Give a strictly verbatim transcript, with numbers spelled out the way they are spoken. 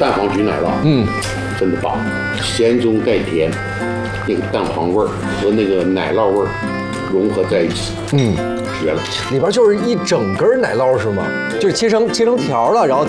蛋黄焗奶酪， 嗯， 真的棒，咸中带甜，那个蛋黄味儿和那个奶酪味儿融合在一起， 嗯， 绝了。 里边就是一整根奶酪是吗？就是切成切成条了，然后